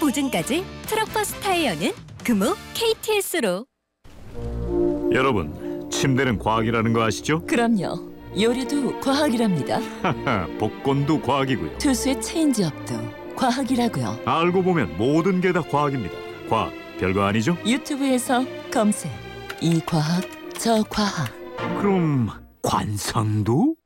보증까지 트럭버스 타이어는 금호 KTS로. 여러분, 침대는 과학이라는 거 아시죠? 그럼요. 요리도 과학이랍니다. 하하, 복권도 과학이고요. 투수의 체인지업도 과학이라고요. 알고 보면 모든 게 다 과학입니다. 과학, 별거 아니죠? 유튜브에서 검색. 이 과학, 저 과학. 그럼 관상도?